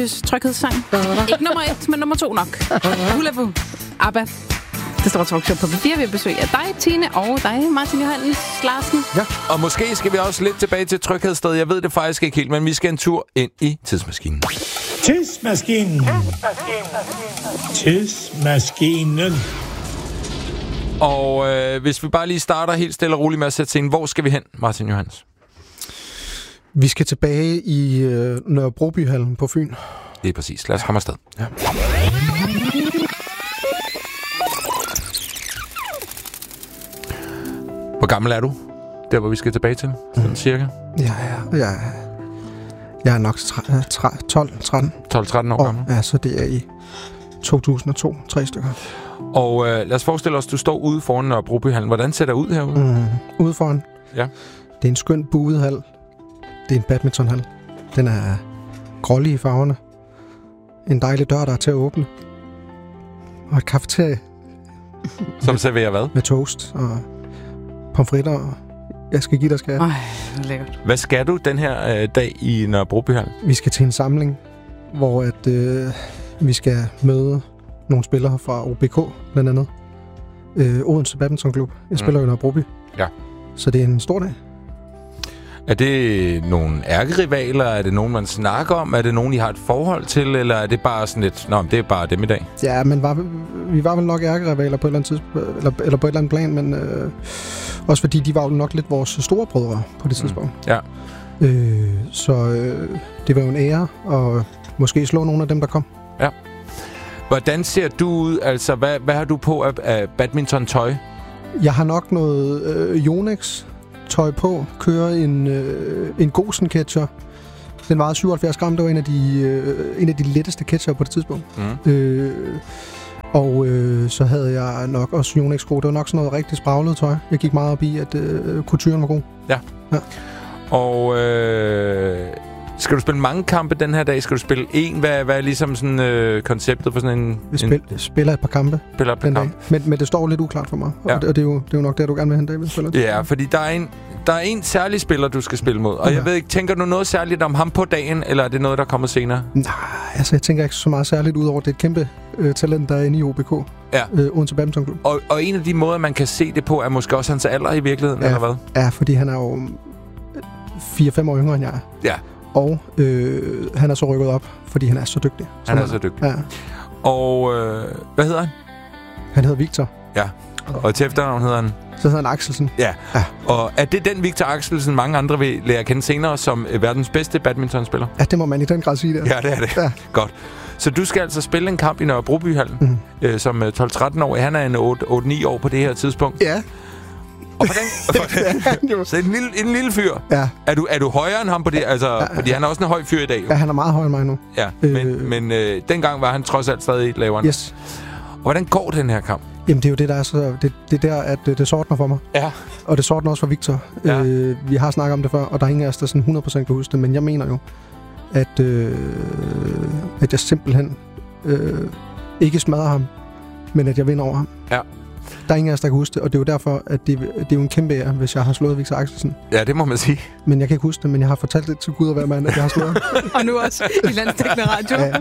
Tryghedssang. Ikke nummer 1, men nummer 2 nok. Hulabu. ABBA. Det står talkshow på P4. Vi har besøg af dig, Tine, og dig, Martin Johannes Larsen. Ja, og måske skal vi også lidt tilbage til Tryghedssted. Jeg ved det faktisk ikke helt, men vi skal en tur ind i tidsmaskinen. Tidsmaskinen. Og hvis vi bare lige starter helt stille og roligt med at sætte scenen. Hvor skal vi hen, Martin Johannes? Vi skal tilbage i Nørre Brobyhallen på Fyn. Det er præcis. Lad os komme afsted. Ja. Hvor gammel er du? Der, hvor vi skal tilbage til, sådan cirka? Jeg er nok 12-13 år gammel. Ja, så det er i 2002, 3 stykker. Og lad os forestille os, du står ude foran Nørre Brobyhallen. Hvordan ser det ud herude? Ude foran? Ja. Det er en skøn buet hal. Det er en badmintonhal. Den er grålig i farverne. En dejlig dør, der er til at åbne. Og et kafeterie. Som serverer hvad? Med toast og pomfritter og jeg skal give dig skal. Ej, det er lækkert. Hvad skal du den her dag i Nørre Brobyhallen? Vi skal til en samling, hvor vi skal møde nogle spillere fra OBK, blandt andet. Odense Badmintonklub. Jeg spiller jo i Nørre Broby. Ja. Så det er en stor dag. Er det nogle ærkerivaler? Er det nogen, man snakker om? Er det nogen, I har et forhold til? Eller er det bare sådan lidt, det er bare dem i dag? Ja, men vi var vel nok ærkerivaler på et eller andet tidspunkt, eller på et eller andet plan, men også fordi de var jo nok lidt vores store brødre på det tidspunkt. Ja. Så det var jo en ære at måske slå nogle af dem, der kom. Ja. Hvordan ser du ud? Altså, hvad har du på af badminton-tøj? Jeg har nok noget Yonex tøj på, kører en Gosen ketcher. Den vejede 77 gram, det var en af de letteste ketcher på det tidspunkt. Og så havde jeg nok også Yonex-sko. Det var nok sådan noget rigtig spraglet tøj. Jeg gik meget op i, at couturen var god. Ja. Og skal du spille mange kampe den her dag? Skal du spille en? Hvad er ligesom sådan konceptet for sådan en... Vi spiller et par kampe den dag. Men det står lidt uklart for mig. Ja. Og det er jo nok det, du gerne vil hen, David. Ja, fordi der er en særlig spiller, du skal spille mod. Og jeg ved ikke, tænker du noget særligt om ham på dagen, eller er det noget, der kommer senere? Nej, altså jeg tænker ikke så meget særligt ud over, det er et kæmpe talent, der er inde i OBK. Ja. Odense Badmintonklub. Og en af de måder, man kan se det på, er måske også hans alder i virkeligheden, eller hvad? Ja, fordi han er jo 4-5 år yngre end jeg er. Ja. Og han er så rykket op, fordi han er så dygtig. Han er så dygtig. Ja. Og hvad hedder han? Han hedder Victor. Ja. Og til efternavn hedder han? Så hedder han Axelsen. Ja. Og er det den Victor Axelsen, mange andre vil lære at kende senere som verdens bedste badmintonspiller? Ja, det må man i den grad sige der. Ja, det er det. Ja. Godt. Så du skal altså spille en kamp i Nørre Brobyhallen som 12-13-årig. Han er en 8-9 år på det her tidspunkt. Ja. Og hvordan? Så en lille fyr. Ja. Er du højere end ham på det? Altså, fordi han er også en høj fyr i dag. Jo. Ja, han er meget højere end mig nu. Ja, men dengang var han trods alt stadig lavere. Yes. Og hvordan går den her kamp? Jamen, det er jo det, der er så... Det er der, at det sortner for mig. Ja. Og det sortner også for Victor. Ja. Vi har snakket om det før, og der er ingen af os, der sådan 100% kan huske det. Men jeg mener jo, at jeg simpelthen ikke smadrer ham, men at jeg vinder over ham. Ja. Der er ingen af os, der kan huske det, og det er jo derfor, at det er jo en kæmpe ære, hvis jeg har slået Victor Axelsen. Ja, det må man sige. Men jeg kan ikke huske det, men jeg har fortalt det til Gud og hver mand, at jeg har slået. Og nu også i Landsdækkende Radio. Ja.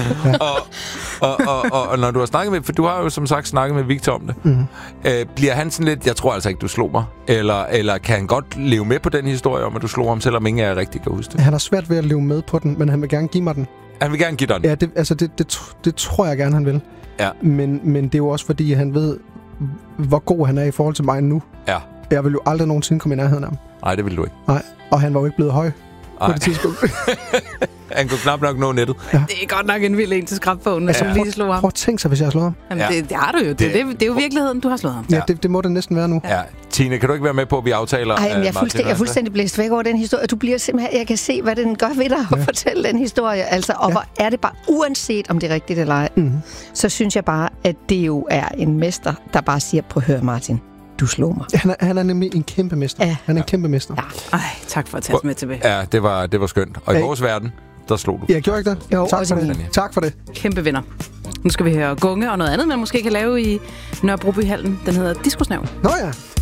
Og når du har snakket med, for du har jo som sagt snakket med Victor om det, bliver han sådan lidt, jeg tror altså ikke, du slog mig, eller kan han godt leve med på den historie om, at du slog ham, selvom ingen af jer rigtig kan huske det? Han har svært ved at leve med på den, men han vil gerne give mig den. Han vil gerne give dig den? Ja, det tror jeg gerne, han vil. Ja. Men det er jo også fordi, han ved, hvor god han er i forhold til mig nu. Ja. Jeg vil jo aldrig nogensinde komme i nærheden af ham. Nej, det vil du ikke. Nej, og han var jo ikke blevet høj på det tidspunkt. Han kunne knap nok nå nettet. Ja. Det er godt nok en vild en til skrabbogen, som lige slog ham. Prøv at tænke sig, hvis jeg har slået ham. Jamen, det har du jo. Det er jo virkeligheden, du har slået ham. Ja, det må det næsten være nu. Ja. Tine, kan du ikke være med på, at vi aftaler? Ej, jeg er fuldstændig blæst væk over den historie. Du bliver simpelthen... Jeg kan se, hvad den gør ved dig at fortælle den historie. Altså, og hvor er det bare, uanset om det er rigtigt eller ej, så synes jeg bare, at det jo er en mester, der bare siger, prøv at høre, Martin, du slog mig. Han er nemlig en kæmpe mester. Ja. Han er en kæmpe mester. Ja. Ej, tak for at tage os med tilbage. Ja, det var skønt. Og i vores verden, der slog du. Jeg gjorde ikke det? Jo, tak for det. Kæmpe vinder. Nu skal vi høre Gunge og noget andet, man måske kan lave i Nørre Brobyhallen. Den hedder Disco Snæv. Nå ja.